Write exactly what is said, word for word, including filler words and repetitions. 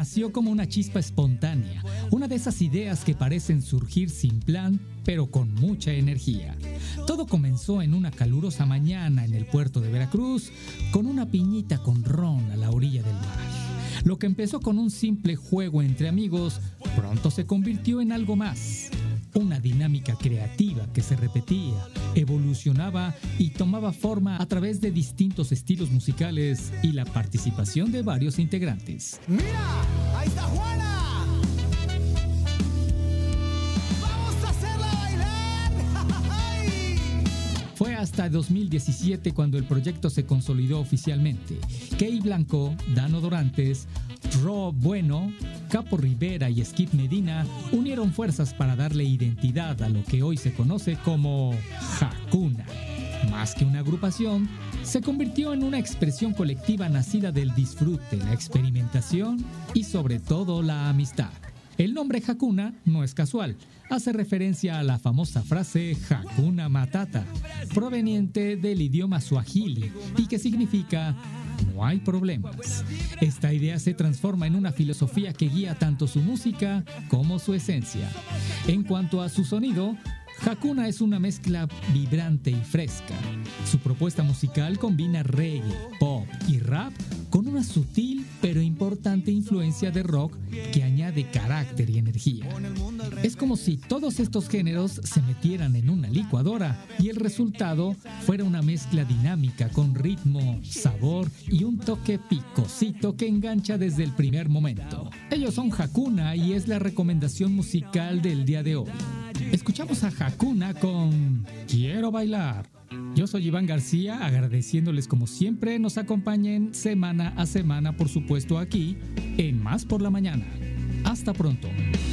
nació como una chispa espontánea, una de esas ideas que parecen surgir sin plan, pero con mucha energía. Todo comenzó en una calurosa mañana en el puerto de Veracruz, con una piñita con ron a la orilla del mar. Lo que empezó con un simple juego entre amigos, pronto se convirtió en algo más. Una dinámica creativa que se repetía, evolucionaba y tomaba forma a través de distintos estilos musicales y la participación de varios integrantes. ¡Mira! ¡Ahí está Juana! ¡Vamos a hacerla bailar! Fue hasta dos mil diecisiete cuando el proyecto se consolidó oficialmente. Key Blanco, Dano Dorantes, Ro Bueno, Capo Rivera y Skip Medina unieron fuerzas para darle identidad a lo que hoy se conoce como Hakuna. Más que una agrupación, se convirtió en una expresión colectiva nacida del disfrute, la experimentación y sobre todo la amistad. El nombre Hakuna no es casual, hace referencia a la famosa frase Hakuna Matata, proveniente del idioma suajili y que significa no hay problemas. Esta idea se transforma en una filosofía que guía tanto su música como su esencia. En cuanto a su sonido, Hakuna es una mezcla vibrante y fresca. Su propuesta musical combina reggae, pop y rap con una sutil pero importante influencia de rock que añade carácter y energía. Es como si todos estos géneros se metieran en una licuadora y el resultado fuera una mezcla dinámica con ritmo, sabor y un toque picosito que engancha desde el primer momento. Ellos son Hakuna y es la recomendación musical del día de hoy. Escuchamos a Hakuna con Quiero Bailar. Yo soy Iván García, agradeciéndoles como siempre nos acompañen semana a semana, por supuesto aquí en Más por la Mañana. Hasta pronto.